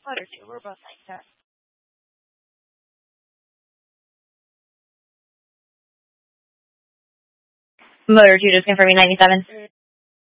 Motor 2, we're both like that. Motor 2, just confirming 97.